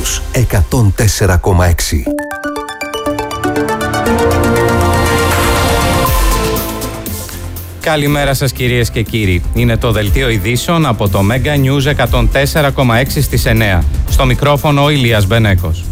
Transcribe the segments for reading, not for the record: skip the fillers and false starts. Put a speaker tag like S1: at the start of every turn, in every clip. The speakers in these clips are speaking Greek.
S1: Lotus 104,6.
S2: Καλημέρα σας κυρίες και κύριοι. Είναι το δελτίο ειδήσεων από το Mega News 104,6 στις 9. Στο μικρόφωνο ο Ηλίας Μπενέκος.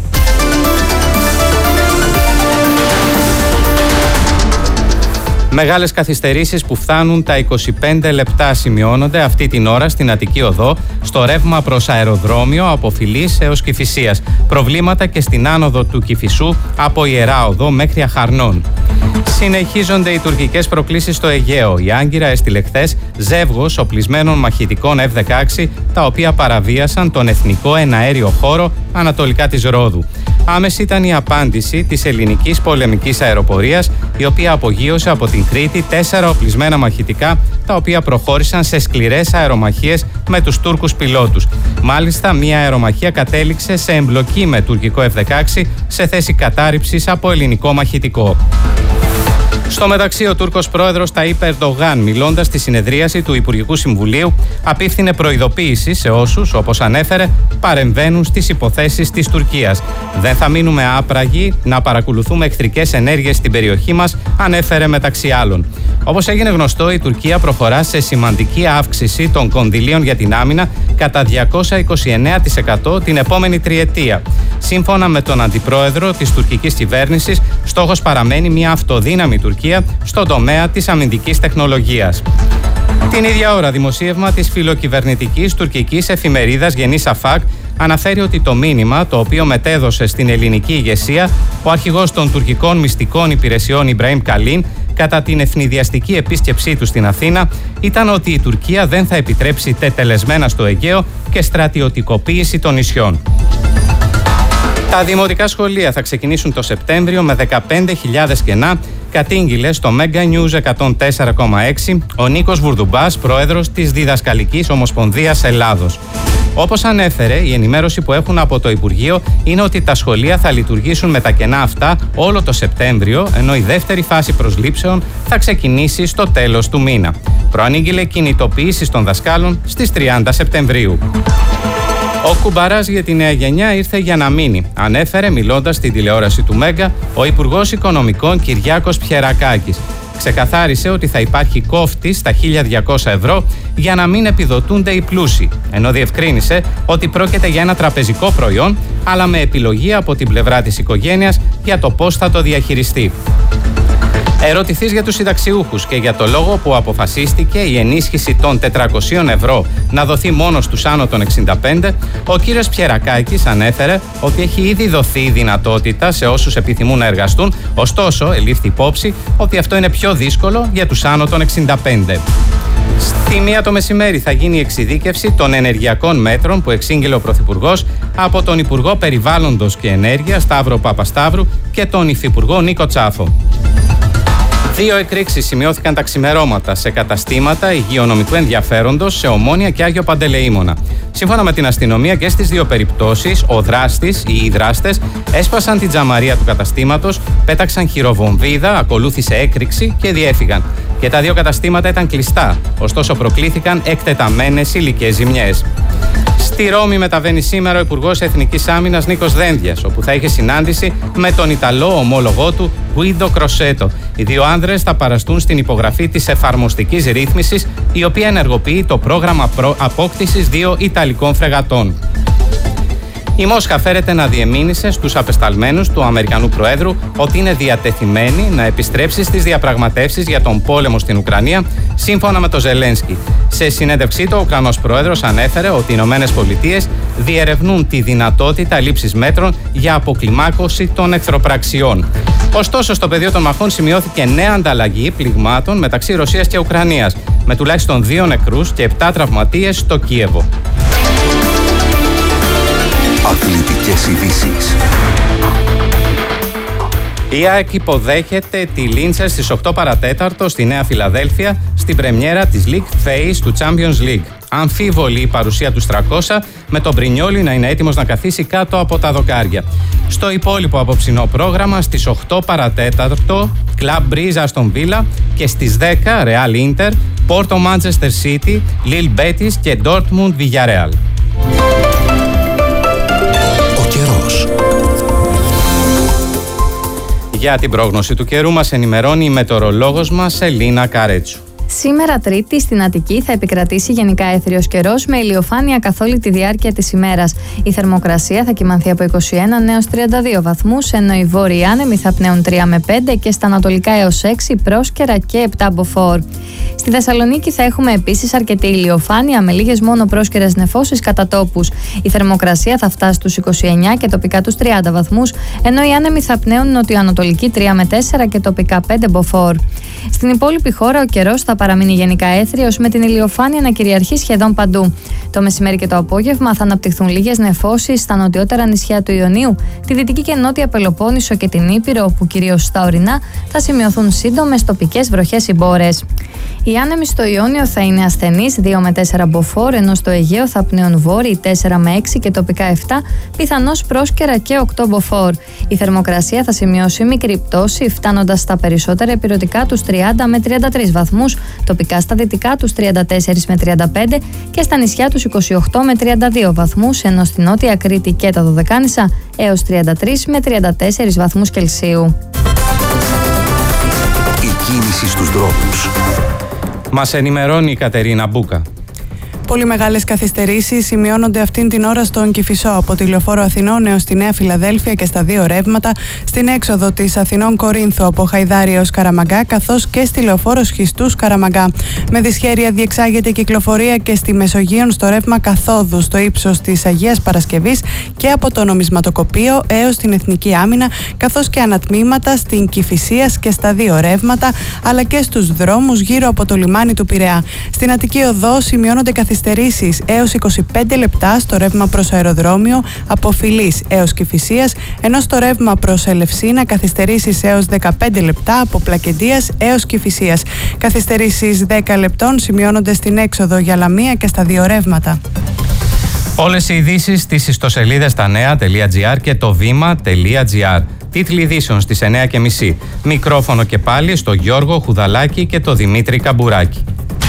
S2: Μεγάλες καθυστερήσεις που φτάνουν τα 25 λεπτά σημειώνονται αυτή την ώρα στην Αττική Οδό, στο ρεύμα προς αεροδρόμιο από Φιλής έως Κηφισίας. Προβλήματα και στην άνοδο του Κηφισού από Ιερά Οδό μέχρι Αχαρνών. Συνεχίζονται οι τουρκικές προκλήσεις στο Αιγαίο. Η Άγκυρα έστειλε χθες ζεύγος οπλισμένων μαχητικών F-16, τα οποία παραβίασαν τον εθνικό εναέριο χώρο ανατολικά της Ρόδου. Άμεση ήταν η απάντηση της ελληνικής πολεμικής αεροπορίας, η οποία απογείωσε από την Κρήτη 4 οπλισμένα μαχητικά, τα οποία προχώρησαν σε σκληρές αερομαχίες με τους Τούρκους πιλότους. Μάλιστα, μια αερομαχία κατέληξε σε εμπλοκή με τουρκικό F-16 σε θέση κατάρριψης από ελληνικό μαχητικό. Στο μεταξύ, ο Τούρκος πρόεδρος Ταΐπ Ερντογάν, μιλώντας στη συνεδρίαση του Υπουργικού Συμβουλίου, απίφθινε προειδοποίηση σε όσους, όπως ανέφερε, παρεμβαίνουν στις υποθέσεις της Τουρκίας. Δεν θα μείνουμε άπραγοι να παρακολουθούμε εχθρικές ενέργειες στην περιοχή μας, ανέφερε μεταξύ άλλων. Όπως έγινε γνωστό, η Τουρκία προχωρά σε σημαντική αύξηση των κονδυλίων για την άμυνα κατά 229% την επόμενη τριετία. Σύμφωνα με τον αντιπρόεδρο της τουρκικής κυβέρνησης, στόχος παραμένει μια αυτοδύναμη Τουρκία στον τομέα της αμυντικής τεχνολογίας. Την ίδια ώρα, δημοσίευμα της φιλοκυβερνητικής τουρκικής εφημερίδας Yeni Şafak αναφέρει ότι το μήνυμα, το οποίο μετέδωσε στην ελληνική ηγεσία ο αρχηγός των τουρκικών μυστικών υπηρεσιών Ιμπραήμ Καλίν κατά την ευνηδιαστική επίσκεψή του στην Αθήνα, ήταν ότι η Τουρκία δεν θα επιτρέψει τετελεσμένα στο Αιγαίο και στρατιωτικοποίηση των νησιών. Τα δημοτικά σχολεία θα ξεκινήσουν το Σεπτέμβριο με 15.000 κενά, κατήγγειλε στο Mega News 104,6 ο Νίκος Βουρδουμπάς, πρόεδρος της Διδασκαλικής Ομοσπονδίας Ελλάδος. Όπως ανέφερε, η ενημέρωση που έχουν από το Υπουργείο είναι ότι τα σχολεία θα λειτουργήσουν με τα κενά αυτά όλο το Σεπτέμβριο, ενώ η δεύτερη φάση προσλήψεων θα ξεκινήσει στο τέλος του μήνα. Προανήγγειλε κινητοποίηση των δασκάλων στις 30 Σεπτεμβρίου. Ο κουμπαράς για τη νέα γενιά ήρθε για να μείνει, ανέφερε μιλώντας στην τηλεόραση του Μέγκα ο Υπουργός Οικονομικών Κυριάκος Πιερακάκης. Ξεκαθάρισε ότι θα υπάρχει κόφτη στα 1.200 ευρώ για να μην επιδοτούνται οι πλούσιοι, ενώ διευκρίνησε ότι πρόκειται για ένα τραπεζικό προϊόν, αλλά με επιλογή από την πλευρά της οικογένειας για το πώς θα το διαχειριστεί. Ερωτηθείς για τους συνταξιούχους και για το λόγο που αποφασίστηκε η ενίσχυση των 400 ευρώ να δοθεί μόνο στους άνω των 65, ο κύριος Πιερακάκης ανέφερε ότι έχει ήδη δοθεί η δυνατότητα σε όσους επιθυμούν να εργαστούν, ωστόσο ελήφθη υπόψη ότι αυτό είναι πιο δύσκολο για τους άνω των 65. Στη 1 το μεσημέρι θα γίνει η εξειδίκευση των ενεργειακών μέτρων που εξήγηλε ο Πρωθυπουργός από τον Υπουργό Περιβάλλοντος και Ενέργειας Σταύρο Παπασταύρου και τον Υφυπουργό Νίκο Τσάφο. 2 εκρήξεις σημειώθηκαν τα ξημερώματα σε καταστήματα υγειονομικού ενδιαφέροντος σε Ομόνια και Άγιο Παντελεήμονα. Σύμφωνα με την αστυνομία και στις 2 περιπτώσεις, ο δράστης ή οι δράστες έσπασαν την τζαμαρία του καταστήματος, πέταξαν χειροβομβίδα, ακολούθησε έκρηξη και διέφυγαν. Και τα 2 καταστήματα ήταν κλειστά, ωστόσο προκλήθηκαν εκτεταμένες υλικές ζημιές. Στη Ρώμη μεταβαίνει σήμερα ο Υπουργός Εθνικής Άμυνας Νίκος Δένδιας, όπου θα είχε συνάντηση με τον Ιταλό ομόλογό του Γκουίντο Κροσέτο. Οι 2 άνδρες θα παραστούν στην υπογραφή της εφαρμοστικής ρύθμισης, η οποία ενεργοποιεί το πρόγραμμα απόκτησης 2 Ιταλικών φρεγατών. Η Μόσχα φέρεται να διεμήνυσε στους απεσταλμένους του Αμερικανού Προέδρου ότι είναι διατεθειμένη να επιστρέψει στις διαπραγματεύσεις για τον πόλεμο στην Ουκρανία, σύμφωνα με τον Ζελένσκι. Σε συνέντευξή του, ο Ουκρανός Πρόεδρος ανέφερε ότι οι ΗΠΑ διερευνούν τη δυνατότητα λήψης μέτρων για αποκλιμάκωση των εχθροπραξιών. Ωστόσο, στο πεδίο των μαχών σημειώθηκε νέα ανταλλαγή πληγμάτων μεταξύ Ρωσίας και Ουκρανίας, με τουλάχιστον 2 νεκρούς και 7 τραυματίες στο Κίεβο.
S1: Αθλητικές ειδήσεις.
S2: Η ΑΕΚ υποδέχεται τη Λίντσερ στις 8 παρατέταρτο στη Νέα Φιλαδέλφια στην πρεμιέρα της League Phase του Champions League. Αμφίβολη η παρουσία του Στρακώσα, με τον Μπρινιόλι να είναι έτοιμος να καθίσει κάτω από τα δοκάρια. Στο υπόλοιπο απόψινό πρόγραμμα στις 8 παρατέταρτο Club Brugge Aston Villa και στις 10 Real Inter, Porto Manchester City, Lille Betis και Dortmund Villarreal. Για την πρόγνωση του καιρού μας ενημερώνει η μετεωρολόγος μας Ελίνα Καρέτσου.
S3: Σήμερα Τρίτη στην Αττική θα επικρατήσει γενικά έθριος καιρός με ηλιοφάνεια καθ' όλη τη διάρκεια της ημέρας. Η θερμοκρασία θα κυμανθεί από 21 έως 32 βαθμούς, ενώ οι βόρειοι άνεμοι θα πνέουν 3 με 5 και στα ανατολικά έως 6 πρόσκαιρα και 7 μποφόρ. Στη Θεσσαλονίκη θα έχουμε επίσης αρκετή ηλιοφάνεια με λίγες μόνο πρόσκαιρες νεφώσεις κατά τόπους. Η θερμοκρασία θα φτάσει στους 29 και τοπικά τους 30 βαθμούς, ενώ οι άνεμοι θα πνέουν νοτιοανατολική 3 με 4 και τοπικά 5 μποφόρ. Στην υπόλοιπη χώρα ο καιρός θα παραμείνει γενικά έθριος με την ηλιοφάνεια να κυριαρχεί σχεδόν παντού. Το μεσημέρι και το απόγευμα θα αναπτυχθούν λίγες νεφώσεις στα νοτιότερα νησιά του Ιωνίου, τη Δυτική και Νότια Πελοπόννησο και την Ήπειρο, όπου κυρίως στα ορεινά θα σημειωθούν σύντομες τοπικές βροχές ή μπόρες. Οι άνεμοι στο Ιόνιο θα είναι ασθενείς 2 με 4 μποφόρ, ενώ στο Αιγαίο θα πνέουν βόρειοι 4 με 6 και τοπικά 7, πιθανώς πρόσκαιρα και 8 μποφόρ. Η θερμοκρασία θα σημειώσει μικρή πτώση, φτάνοντας στα περισσότερα ηπειρωτικά τους 30 με 33 βαθμούς, τοπικά στα δυτικά τους 34 με 35 και στα νησιά τους 28 με 32 βαθμούς, ενώ στη Νότια Κρήτη και τα Δωδεκάνησα έως 33 με 34 βαθμούς Κελσίου.
S1: Η κίνηση στους δρόμους.
S2: Μας ενημερώνει η Κατερίνα Μπούκα.
S4: Πολύ μεγάλες καθυστερήσεις σημειώνονται αυτήν την ώρα στον Κηφισό από τη Λεωφόρο Αθηνών έως τη Νέα Φιλαδέλφια και στα δύο ρεύματα, στην έξοδο της Αθηνών Κορίνθου από Χαϊδάρη έως Καραμαγκά, καθώς και στη Λεωφόρο Σχιστούς Καραμαγκά. Με δυσχέρεια διεξάγεται κυκλοφορία και στη Μεσογείον στο ρεύμα καθόδου στο ύψος της Αγίας Παρασκευής και από το Νομισματοκοπείο έως την Εθνική Άμυνα, καθώς και ανατμήματα στην Κηφισίας και στα δύο ρεύματα, αλλά και στους δρόμους γύρω από το λιμάνι του Πειραιά. Στην Αττική Οδό σημειώνονται καθυστερήσεις έως 25 λεπτά στο ρεύμα προς αεροδρόμιο από Φιλής έως Κηφισίας, ενώ στο ρεύμα προς Ελευσίνα καθυστερήσεις έως 15 λεπτά από Πλακεντίας έως Κηφισίας. Καθυστερήσεις 10 λεπτών σημειώνονται στην έξοδο για Λαμία και στα δύο ρεύματα.
S2: Όλες οι ειδήσεις στις ιστοσελίδες tanea.gr και το βήμα.gr. Τίτλοι ειδήσεων στις 9:30. Μικρόφωνο και πάλι στο Γιώργο Χουδαλάκη και το Δημήτρη Καμπουράκη.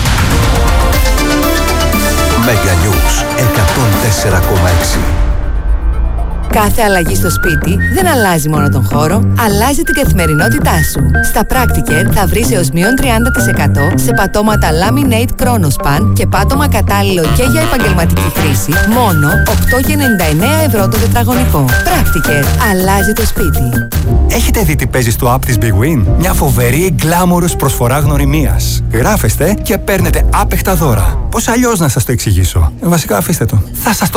S1: Mega News 104,6.
S5: Κάθε αλλαγή στο σπίτι δεν αλλάζει μόνο τον χώρο, αλλάζει την καθημερινότητά σου. Στα Practiker θα βρεις έως μείον 30% σε πατώματα Laminate Chronospan και πάτωμα κατάλληλο και για επαγγελματική χρήση, μόνο 8,99 ευρώ το τετραγωνικό. Practiker, αλλάζει το σπίτι.
S6: Έχετε δει τι παίζει στο app της Big Win? Μια φοβερή glamorous προσφορά γνωριμίας. Γράφεστε και παίρνετε άπεχτα δώρα. Πώς αλλιώς να σας το εξηγήσω? Βασικά αφήστε το. Θα σας το